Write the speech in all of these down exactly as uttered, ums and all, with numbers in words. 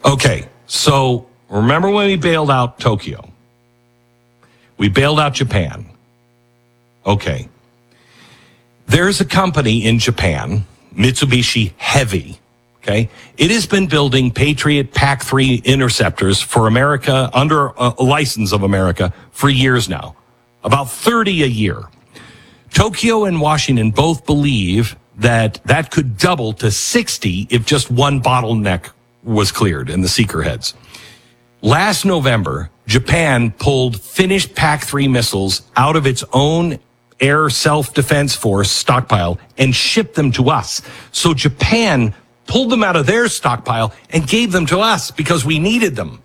Okay, so remember when we bailed out Tokyo? We bailed out Japan. Okay. There's a company in Japan, Mitsubishi Heavy, okay? It has been building Patriot P A C three interceptors for America under a license of America for years now, about thirty a year. Tokyo and Washington both believe that that could double to sixty if just one bottleneck was cleared in the seeker heads. Last November, Japan pulled finished P A C three missiles out of its own air self-defense force stockpile and shipped them to us. So Japan pulled them out of their stockpile and gave them to us because we needed them.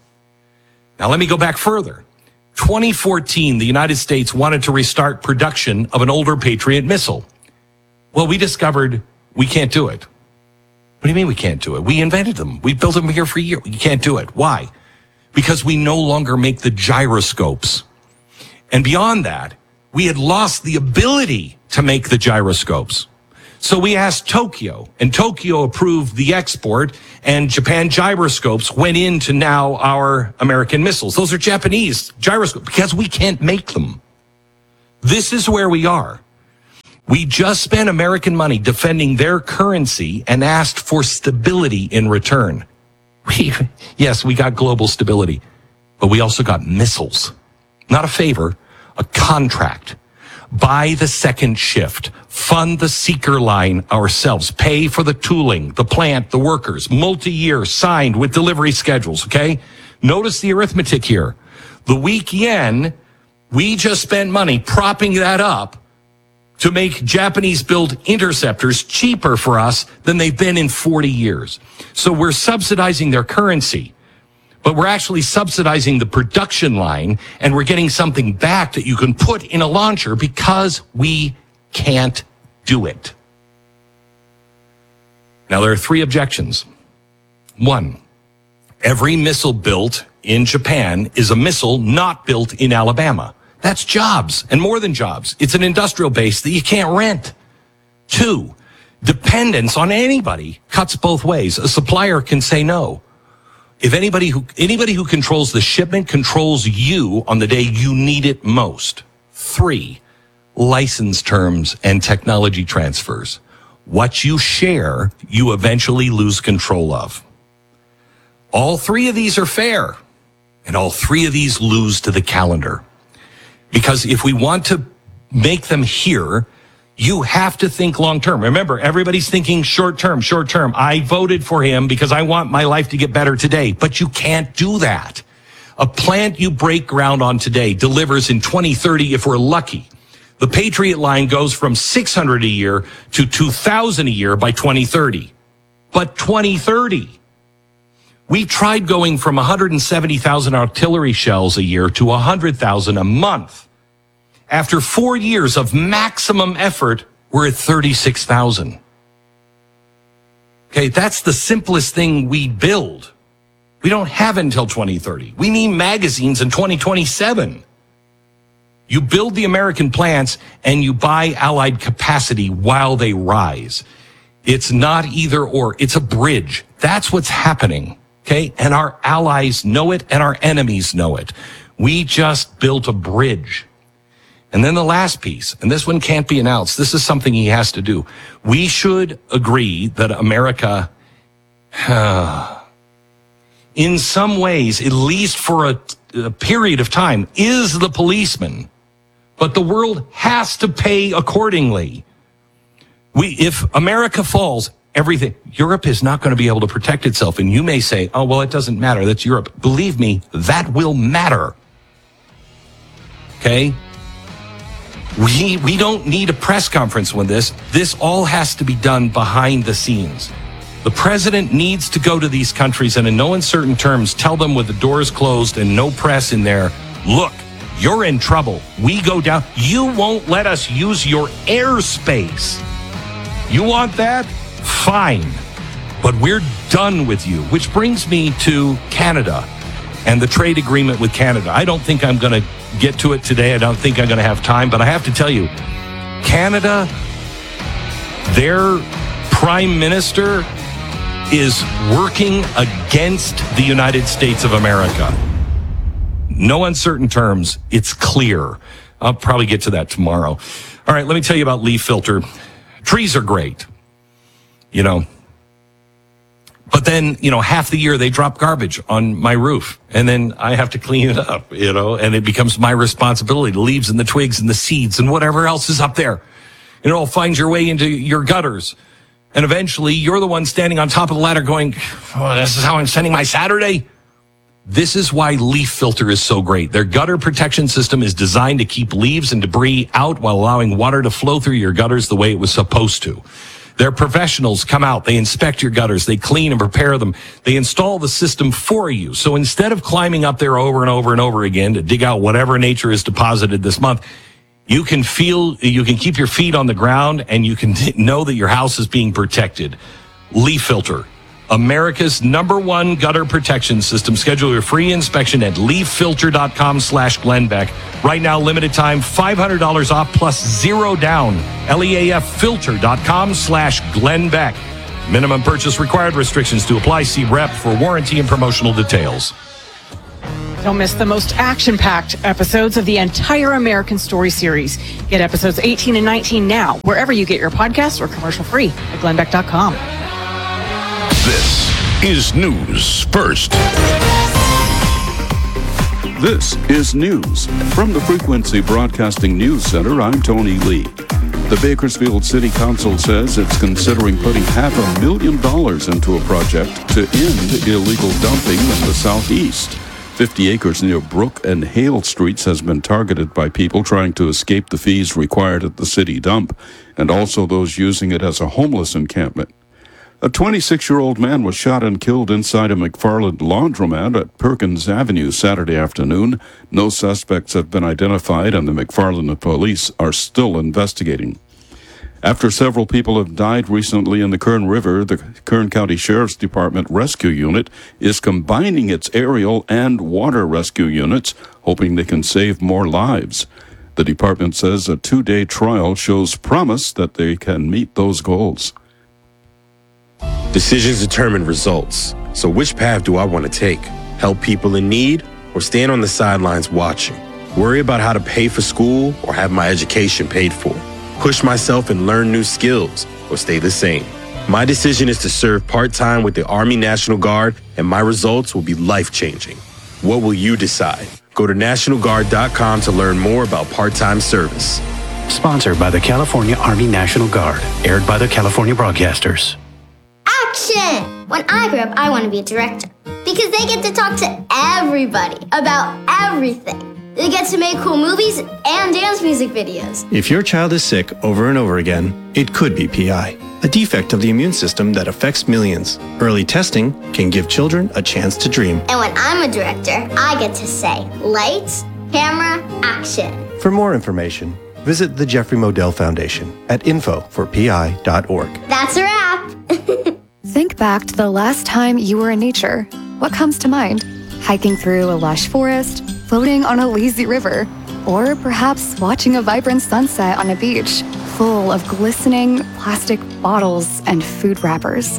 Now let me go back further. twenty fourteen, the United States wanted to restart production of an older Patriot missile. Well, we discovered we can't do it. What do you mean we can't do it? We invented them. We built them here for a year. We can't do it. Why? Because we no longer make the gyroscopes. And beyond that, we had lost the ability to make the gyroscopes. So we asked Tokyo, and Tokyo approved the export, and Japan gyroscopes went into now our American missiles. Those are Japanese gyroscopes because we can't make them. This is where we are. We just spent American money defending their currency and asked for stability in return. We, yes, we got global stability, but we also got missiles. Not a favor, a contract. Buy the second shift, fund the seeker line ourselves, pay for the tooling, the plant, the workers, multi-year, signed with delivery schedules, okay? Notice the arithmetic here. The weak yen, we just spent money propping that up to make Japanese-built interceptors cheaper for us than they've been in forty years. So we're subsidizing their currency, but we're actually subsidizing the production line, and we're getting something back that you can put in a launcher because we can't do it. Now, there are three objections. One, every missile built in Japan is a missile not built in Alabama. That's jobs, and more than jobs. It's an industrial base that you can't rent. Two, dependence on anybody cuts both ways. A supplier can say no. If anybody who anybody who controls the shipment controls you on the day you need it most. Three, license terms and technology transfers. What you share, you eventually lose control of. All three of these are fair, and all three of these lose to the calendar. Because if we want to make them here, you have to think long term. Remember, everybody's thinking short term, short term. I voted for him because I want my life to get better today. But you can't do that. A plant you break ground on today delivers in twenty thirty if we're lucky. The Patriot line goes from six hundred a year to two thousand a year by twenty thirty. But twenty thirty. We tried going from one hundred seventy thousand artillery shells a year to one hundred thousand a month. After four years of maximum effort, we're at thirty-six thousand. Okay, that's the simplest thing we build. We don't have it until twenty thirty. We need magazines in twenty twenty-seven. You build the American plants and you buy allied capacity while they rise. It's not either or, it's a bridge. That's what's happening. Okay, and our allies know it and our enemies know it. We just built a bridge. And then the last piece, and this one can't be announced. This is something he has to do. We should agree that America, uh, in some ways, at least for a, a period of time, is the policeman. But the world has to pay accordingly. We, if America falls, everything, Europe is not going to be able to protect itself. And you may say, oh, well, it doesn't matter. That's Europe. Believe me, that will matter. Okay? We, we don't need a press conference with this. This all has to be done behind the scenes. The president needs to go to these countries and in no uncertain terms tell them with the doors closed and no press in there, look, you're in trouble. We go down. You won't let us use your airspace. You want that? Fine, but we're done with you, which brings me to Canada and the trade agreement with Canada. I don't think I'm going to get to it today. I don't think I'm going to have time, but I have to tell you, Canada, their prime minister is working against the United States of America. No uncertain terms. It's clear. I'll probably get to that tomorrow. All right, let me tell you about Leaf Filter. Trees are great, you know. But then, you know, half the year they drop garbage on my roof, and then I have to clean it up, you know, and it becomes my responsibility. The leaves and the twigs and the seeds and whatever else is up there. It all finds your way into your gutters. And eventually you're the one standing on top of the ladder going, oh, this is how I'm spending my Saturday. This is why Leaf Filter is so great. Their gutter protection system is designed to keep leaves and debris out while allowing water to flow through your gutters the way it was supposed to. Their professionals come out, they inspect your gutters, they clean and prepare them. They install the system for you. So instead of climbing up there over and over and over again to dig out whatever nature has deposited this month, you can feel, you can keep your feet on the ground and you can know that your house is being protected. Leaf Filter, America's number one gutter protection system. Schedule your free inspection at leaffilter.com slash Glenn Beck. Right now, limited time, five hundred dollars off plus zero down. Leaffilter.com slash Glenn Beck. Minimum purchase required. Restrictions to apply. See rep for warranty and promotional details. Don't miss the most action-packed episodes of the entire American Story series. Get episodes eighteen and nineteen now, wherever you get your podcasts or commercial-free at glenn beck dot com. This is News First. This is news. From the Frequency Broadcasting News Center, I'm Tony Lee. The Bakersfield City Council says it's considering putting half a million dollars into a project to end illegal dumping in the southeast. fifty acres near Brook and Hale Streets has been targeted by people trying to escape the fees required at the city dump, and also those using it as a homeless encampment. A twenty-six-year-old man was shot and killed inside a McFarland laundromat at Perkins Avenue Saturday afternoon. No suspects have been identified, and the McFarland police are still investigating. After several people have died recently in the Kern River, the Kern County Sheriff's Department Rescue Unit is combining its aerial and water rescue units, hoping they can save more lives. The department says a two-day trial shows promise that they can meet those goals. Decisions determine results. So which path do I want to take? Help people in need or stand on the sidelines watching? Worry about how to pay for school or have my education paid for? Push myself and learn new skills or stay the same? My decision is to serve part-time with the Army National Guard, and my results will be life-changing. What will you decide? Go to national guard dot com to learn more about part-time service. Sponsored by the California Army National Guard. Aired by the California Broadcasters. Action! When I grow up, I want to be a director because they get to talk to everybody about everything. They get to make cool movies and dance music videos. If your child is sick over and over again, it could be P I, a defect of the immune system that affects millions. Early testing can give children a chance to dream. And when I'm a director, I get to say, lights, camera, action. For more information, visit the Jeffrey Modell Foundation at info for p i dot org. That's a wrap. Think back to the last time you were in nature. What comes to mind? Hiking through a lush forest, floating on a lazy river, or perhaps watching a vibrant sunset on a beach full of glistening plastic bottles and food wrappers.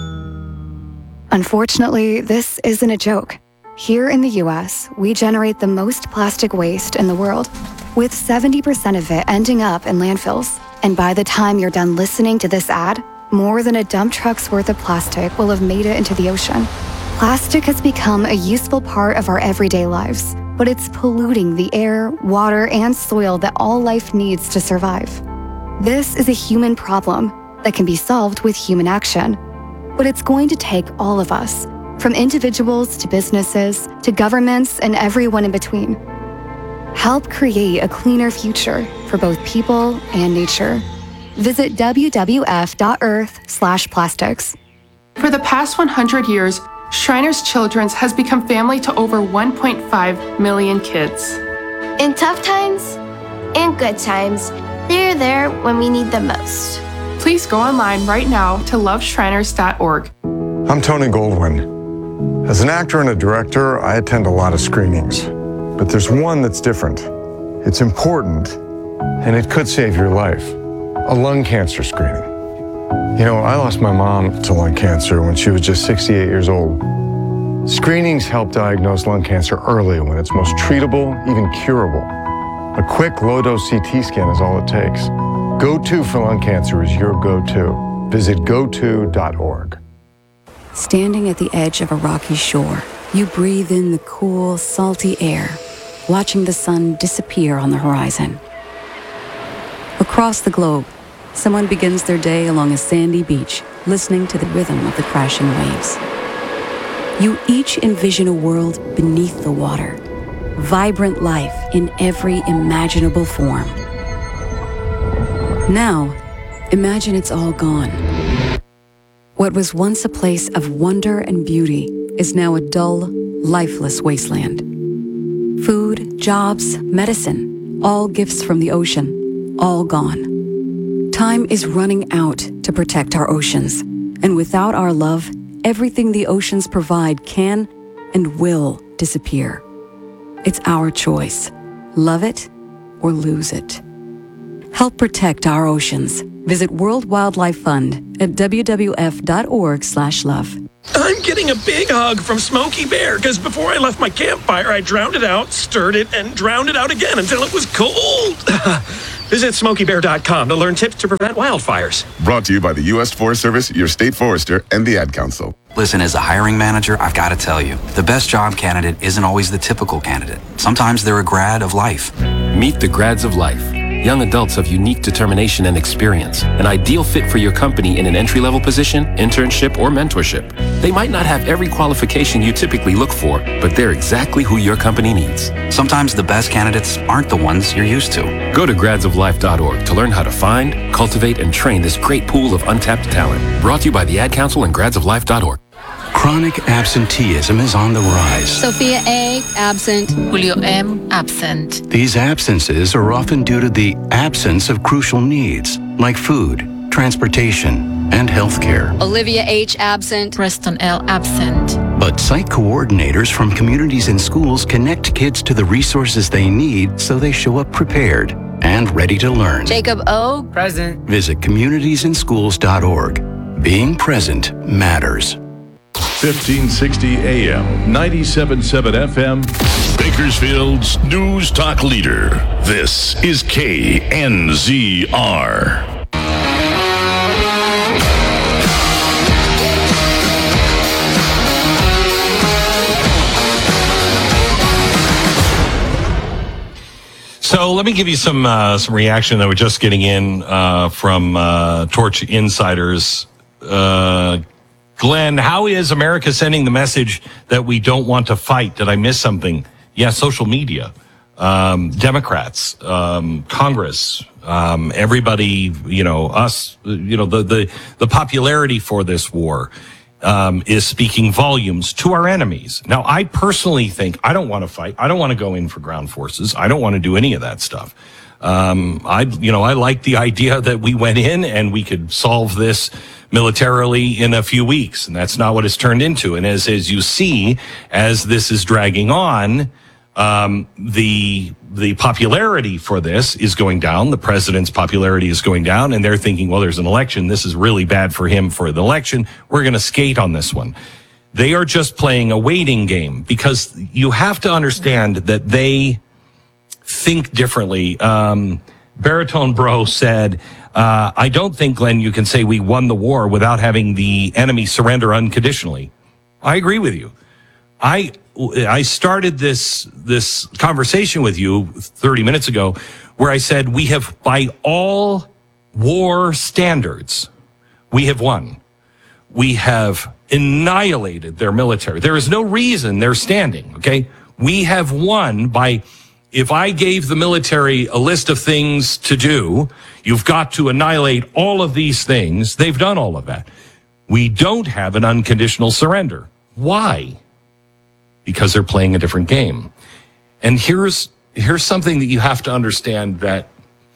Unfortunately, this isn't a joke. Here in the U S, we generate the most plastic waste in the world, with seventy percent of it ending up in landfills. And by the time you're done listening to this ad, more than a dump truck's worth of plastic will have made it into the ocean. Plastic has become a useful part of our everyday lives, but it's polluting the air, water, and soil that all life needs to survive. This is a human problem that can be solved with human action, but it's going to take all of us, from individuals to businesses to governments and everyone in between. Help create a cleaner future for both people and nature. Visit w w f dot earth slash plastics. For the past one hundred years, Shriners Children's has become family to over one point five million kids. In tough times and good times, they're there when we need them most. Please go online right now to love shriners dot org. I'm Tony Goldwyn. As an actor and a director, I attend a lot of screenings. But there's one that's different. It's important, and it could save your life. A lung cancer screening. You know, I lost my mom to lung cancer when she was just sixty-eight years old. Screenings help diagnose lung cancer early when it's most treatable, even curable. A quick low-dose C T scan is all it takes. Go to for lung cancer is your go-to. Visit go to dot org. Standing at the edge of a rocky shore, you breathe in the cool, salty air, watching the sun disappear on the horizon. Across the globe, someone begins their day along a sandy beach, listening to the rhythm of the crashing waves. You each envision a world beneath the water, vibrant life in every imaginable form. Now, imagine it's all gone. What was once a place of wonder and beauty is now a dull, lifeless wasteland. Food, jobs, medicine, all gifts from the ocean, all gone. Time is running out to protect our oceans, and without our love, everything the oceans provide can and will disappear. It's our choice. Love it or lose it. Help protect our oceans. Visit World Wildlife Fund at w w f dot org slash love. I'm getting a big hug from Smokey Bear because before I left my campfire, I drowned it out, stirred it, and drowned it out again until it was cold. Visit smokey bear dot com to learn tips to prevent wildfires. Brought to you by the U S Forest Service, your state forester, and the Ad Council. Listen, as a hiring manager, I've got to tell you, the best job candidate isn't always the typical candidate. Sometimes they're a grad of life. Meet the grads of life. Young adults of unique determination and experience. An ideal fit for your company in an entry-level position, internship, or mentorship. They might not have every qualification you typically look for, but they're exactly who your company needs. Sometimes the best candidates aren't the ones you're used to. Go to grads of life dot org to learn how to find, cultivate, and train this great pool of untapped talent. Brought to you by the Ad Council and grads of life dot org. Chronic absenteeism is on the rise. Sophia A, absent. Julio M, absent. These absences are often due to the absence of crucial needs, like food, transportation, and health care. Olivia H, absent. Preston L, absent. But site coordinators from communities and schools connect kids to the resources they need so they show up prepared and ready to learn. Jacob O, present. Visit communities in schools dot org. Being present matters. fifteen sixty A M, ninety-seven point seven F M, Bakersfield's News Talk Leader. This is K N Z R. So let me give you some uh, some reaction that we're just getting in uh, from uh, Torch Insiders. Uh, Glenn, how is America sending the message that we don't want to fight? Did I miss something? Yeah, social media, um, Democrats, um, Congress, um, everybody, you know, us, you know, the, the, the popularity for this war um, is speaking volumes to our enemies. Now, I personally think I don't want to fight. I don't want to go in for ground forces. I don't want to do any of that stuff. Um, I, you know, I like the idea that we went in and we could solve this militarily in a few weeks, and that's not what it's turned into. And as as you see, as this is dragging on, um, the the popularity for this is going down. The president's popularity is going down, and they're thinking, well, there's an election. This is really bad for him for the election. We're going to skate on this one. They are just playing a waiting game because you have to understand that they think differently. Um, Baritone Bro said, uh, I don't think, Glenn, you can say we won the war without having the enemy surrender unconditionally. I agree with you. I, I started this, this conversation with you thirty minutes ago where I said we have, by all war standards, we have won. We have annihilated their military. There is no reason they're standing, okay? We have won by... If I gave the military a list of things to do, you've got to annihilate all of these things. They've done all of that. We don't have an unconditional surrender. Why? Because they're playing a different game. And here's, here's something that you have to understand, that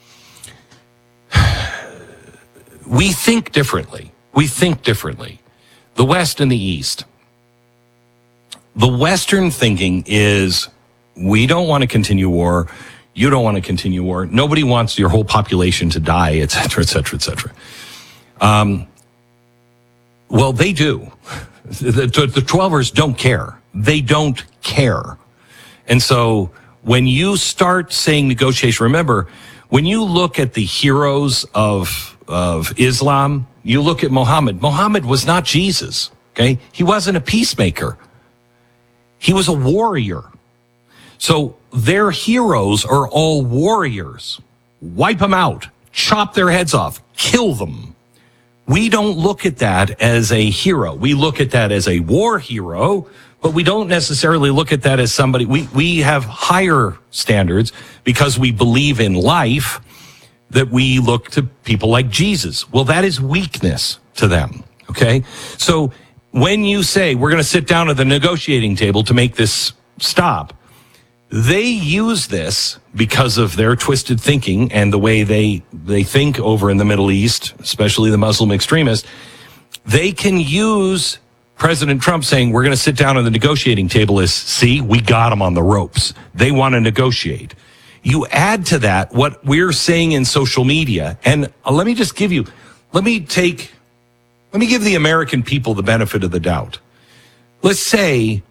we think differently. We think differently. The West and the East. The Western thinking is, we don't want to continue war. You don't want to continue war. Nobody wants your whole population to die, et cetera, et cetera, et cetera. Um, well, they do. The, the, the twelvers don't care. They don't care. And so when you start saying negotiation, remember, when you look at the heroes of, of Islam, you look at Muhammad. Muhammad was not Jesus, okay? He wasn't a peacemaker. He was a warrior. So their heroes are all warriors. Wipe them out. Chop their heads off. Kill them. We don't look at that as a hero. We look at that as a war hero, but we don't necessarily look at that as somebody. We, we have higher standards because we believe in life, that we look to people like Jesus. Well, that is weakness to them, okay? So when you say we're going to sit down at the negotiating table to make this stop, they use this because of their twisted thinking and the way they, they think over in the Middle East, especially the Muslim extremists. They can use President Trump saying we're going to sit down at the negotiating table as, see, we got them on the ropes. They want to negotiate. You add to that what we're saying in social media, and let me just give you, let me take, let me give the American people the benefit of the doubt. Let's say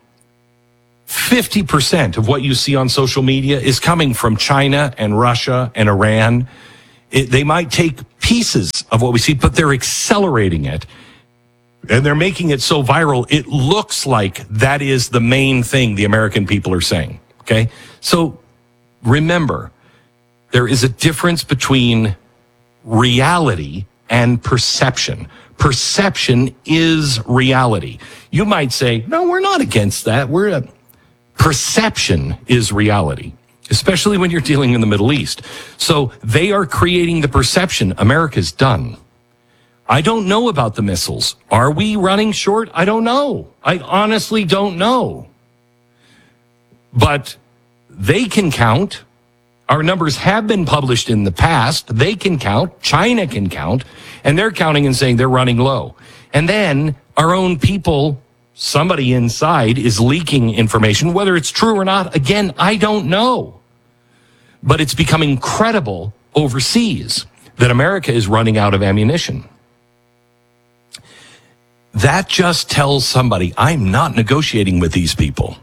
fifty percent of what you see on social media is coming from China and Russia and Iran. It, they might take pieces of what we see, but they're accelerating it. And they're making it so viral, it looks like that is the main thing the American people are saying, okay? So remember, there is a difference between reality and perception. Perception is reality. You might say, no, we're not against that. We're a perception is reality, especially when you're dealing in the Middle East. So they are creating the perception America's done. I don't know about the missiles. Are we running short? I don't know. I honestly don't know. But they can count. Our numbers have been published in the past. They can count. China can count. And they're counting and saying they're running low. And then our own people, somebody inside is leaking information. Whether it's true or not, again, I don't know. But it's becoming credible overseas that America is running out of ammunition. That just tells somebody, I'm not negotiating with these people.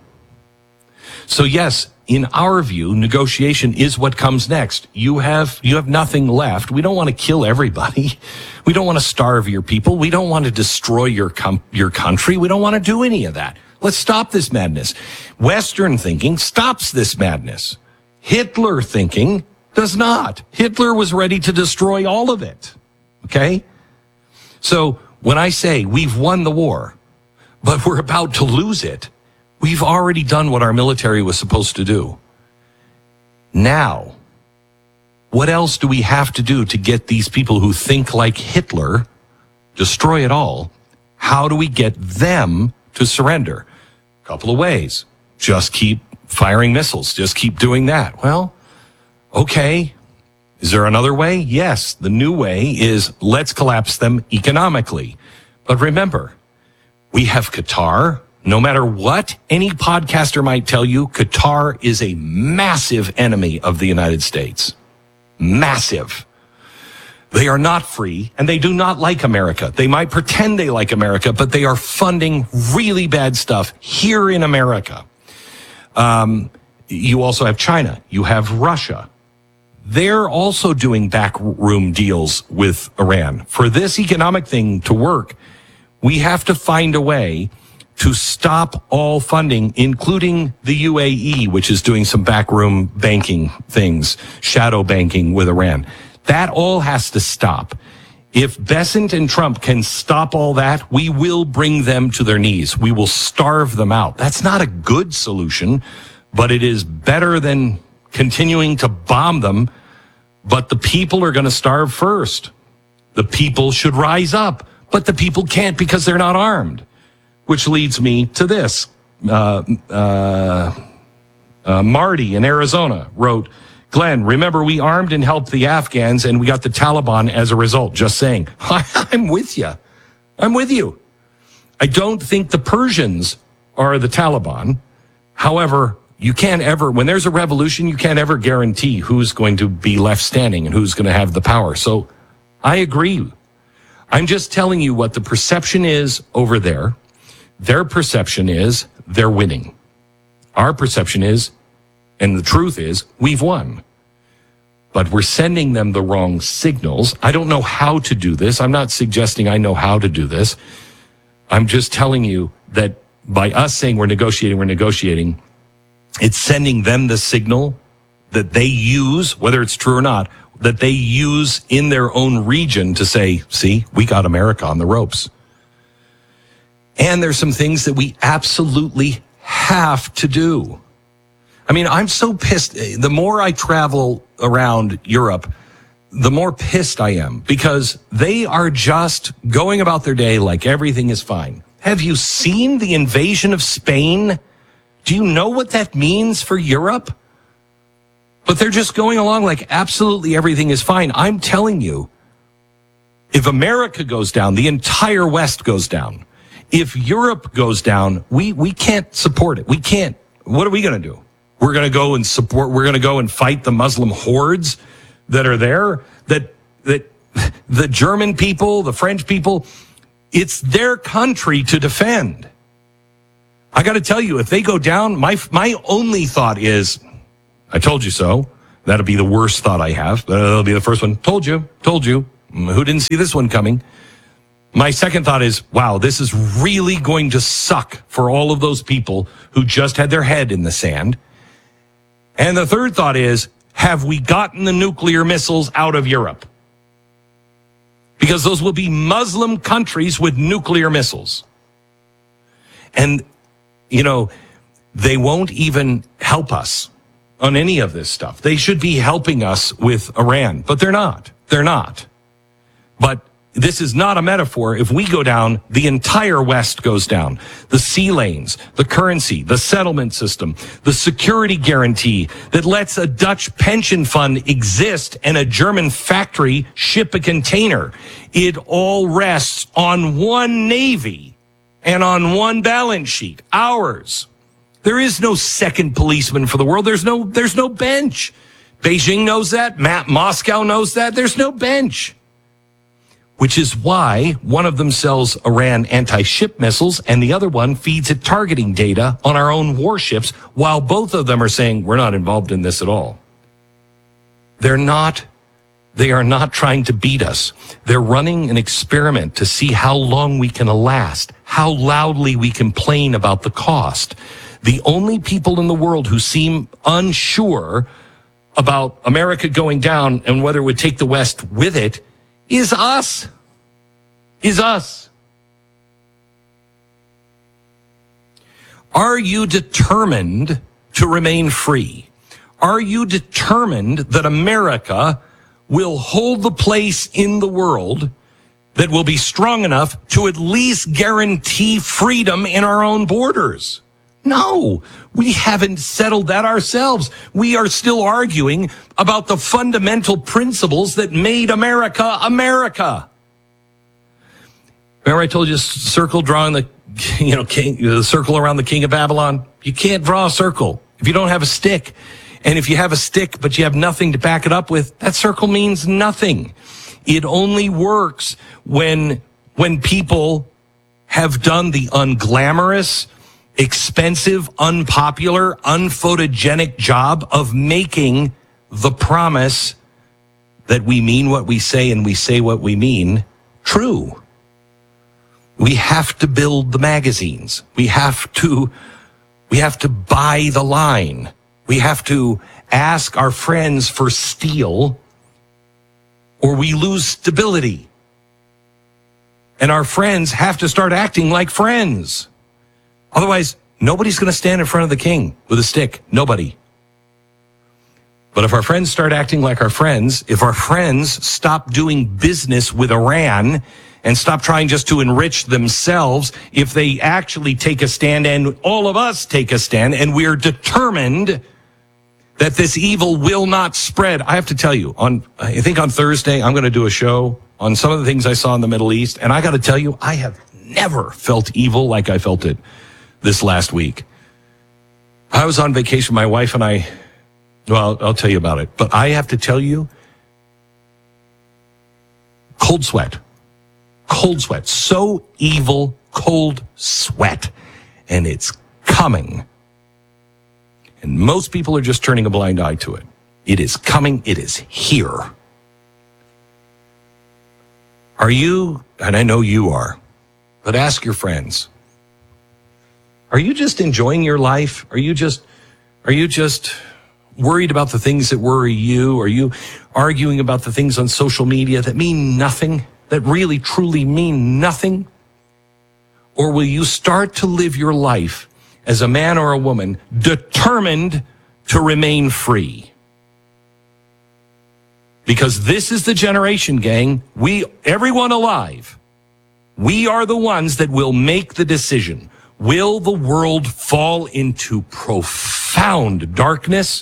So yes, in our view, negotiation is what comes next. You have, you have nothing left. We don't want to kill everybody. We don't want to starve your people. We don't want to destroy your com- your country. We don't want to do any of that. Let's stop this madness. Western thinking stops this madness. Hitler thinking does not. Hitler was ready to destroy all of it. Okay? So when I say we've won the war, but we're about to lose it, we've already done what our military was supposed to do. Now, what else do we have to do to get these people who think like Hitler, destroy it all? How do we get them to surrender? A couple of ways. Just keep firing missiles. Just keep doing that. Well, okay. Is there another way? Yes. The new way is let's collapse them economically. But remember, we have Qatar. No matter what any podcaster might tell you, Qatar is a massive enemy of the United States. Massive. They are not free, and they do not like America. They might pretend they like America, but they are funding really bad stuff here in America. Um, you also have China. You have Russia. They're also doing backroom deals with Iran. For this economic thing to work, we have to find a way to stop all funding, including the U A E, which is doing some backroom banking things, shadow banking with Iran. That all has to stop. If Bessent and Trump can stop all that, we will bring them to their knees. We will starve them out. That's not a good solution, but it is better than continuing to bomb them. But the people are going to starve first. The people should rise up, but the people can't because they're not armed. Which leads me to this. Uh, uh, uh, Marty in Arizona wrote, Glenn, remember we armed and helped the Afghans and we got the Taliban as a result. Just saying. I'm with you. I'm with you. I don't think the Persians are the Taliban. However, you can't ever, when there's a revolution, you can't ever guarantee who's going to be left standing and who's going to have the power. So I agree. I'm just telling you what the perception is over there. Their perception is they're winning. Our perception is, and the truth is, we've won. But we're sending them the wrong signals. I don't know how to do this. I'm not suggesting I know how to do this. I'm just telling you that by us saying we're negotiating, we're negotiating, it's sending them the signal that they use, whether it's true or not, that they use in their own region to say, see, we got America on the ropes. And there's some things that we absolutely have to do. I mean, I'm so pissed. The more I travel around Europe, the more pissed I am because they are just going about their day like everything is fine. Have you seen the invasion of Spain? Do you know what that means for Europe? But they're just going along like absolutely everything is fine. I'm telling you, if America goes down, the entire West goes down. If Europe goes down, we, we can't support it. We can't. What are we going to do? We're going to go and support, we're going to go and fight the Muslim hordes that are there, that, that the German people, the French people, it's their country to defend. I got to tell you, if they go down, my, my only thought is, I told you so. That'll be the worst thought I have. That'll be the first one. Told you, told you. Who didn't see this one coming? My second thought is, wow, this is really going to suck for all of those people who just had their head in the sand. And the third thought is, have we gotten the nuclear missiles out of Europe? Because those will be Muslim countries with nuclear missiles. And, you know, they won't even help us on any of this stuff. They should be helping us with Iran, but they're not. They're not. But this is not a metaphor. If we go down, the entire West goes down. The sea lanes, the currency, the settlement system, the security guarantee that lets a Dutch pension fund exist and a German factory ship a container. It all rests on one navy and on one balance sheet, ours. There is no second policeman for the world. There's no, there's no bench. Beijing knows that. Moscow knows that. There's no bench. Which is why one of them sells Iran anti-ship missiles and the other one feeds it targeting data on our own warships, while both of them are saying, we're not involved in this at all. They're not, they are not trying to beat us. They're running an experiment to see how long we can last, how loudly we complain about the cost. The only people in the world who seem unsure about America going down and whether it would take the West with it is us. Is us. Are you determined to remain free? Are you determined that America will hold the place in the world that will be strong enough to at least guarantee freedom in our own borders? No, we haven't settled that ourselves. We are still arguing about the fundamental principles that made America America. Remember I told you circle drawing the, you know, king, the circle around the king of Babylon? You can't draw a circle if you don't have a stick. And if you have a stick, but you have nothing to back it up with, that circle means nothing. It only works when, when people have done the unglamorous, expensive, unpopular, unphotogenic job of making the promise that we mean what we say and we say what we mean true. We have to build the magazines. We have to, we have to buy the line. We have to ask our friends for steel or we lose stability. And our friends have to start acting like friends. Otherwise, nobody's going to stand in front of the king with a stick. Nobody. But if our friends start acting like our friends, if our friends stop doing business with Iran and stop trying just to enrich themselves, if they actually take a stand and all of us take a stand and we're determined that this evil will not spread. I have to tell you, on I think on Thursday, I'm going to do a show on some of the things I saw in the Middle East. And I got to tell you, I have never felt evil like I felt it this last week. I was on vacation, my wife and I, well, I'll tell you about it, but I have to tell you, cold sweat. Cold sweat. So evil, cold sweat. And it's coming. And most people are just turning a blind eye to it. It is coming. It is here. Are you, and I know you are, but ask your friends, are you just enjoying your life? Are you just, are you just worried about the things that worry you? Are you arguing about the things on social media that mean nothing, that really truly mean nothing? Or will you start to live your life as a man or a woman determined to remain free? Because this is the generation, gang. We, everyone alive, we are the ones that will make the decision. Will the world fall into profound darkness?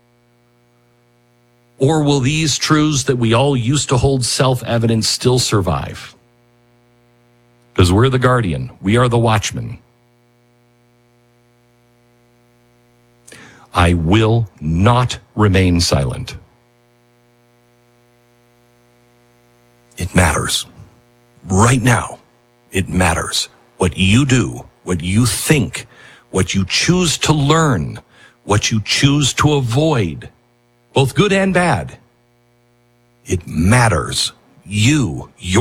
Or will these truths that we all used to hold self-evident still survive? Because we're the guardian. We are the watchman. I will not remain silent. It matters. Right now, it matters. What you do, what you think, what you choose to learn, what you choose to avoid, both good and bad. It matters. You, your